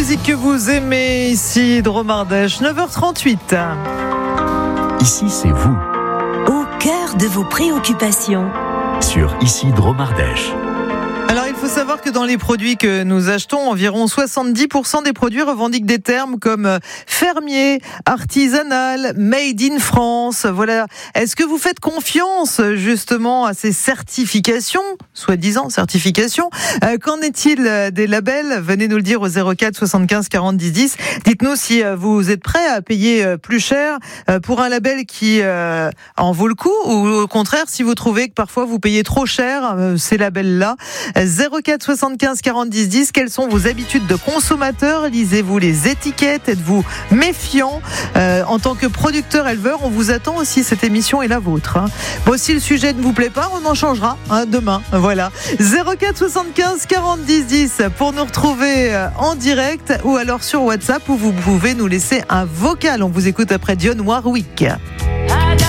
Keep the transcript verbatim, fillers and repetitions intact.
musique que vous aimez, ici Dromardèche, neuf heures trente-huit. Ici, c'est vous, au cœur de vos préoccupations. sur Ici Dromardèche. Alors il faut savoir que dans les produits que nous achetons, environ soixante-dix pour cent des produits revendiquent des termes comme fermier, artisanal, made in France. Voilà. Est-ce que vous faites confiance justement à ces certifications, soi-disant certifications? euh, Qu'en est-il des labels? Venez nous le dire au zéro quatre soixante-quinze quarante dix dix. Dites-nous si vous êtes prêt à payer plus cher pour un label qui euh, en vaut le coup, ou au contraire si vous trouvez que parfois vous payez trop cher euh, ces labels-là. zéro quatre soixante-quinze quarante dix dix. Quelles sont vos habitudes de consommateur? Lisez-vous les étiquettes? Êtes-vous méfiant? euh, En tant que producteur éleveur, on vous attend aussi. Cette émission est la vôtre, hein. Bon, si le sujet ne vous plaît pas, on en changera, hein, demain. Voilà. zéro quatre soixante-quinze quarante dix dix pour nous retrouver en direct, ou alors sur WhatsApp, où vous pouvez nous laisser un vocal. On vous écoute après Dionne Warwick.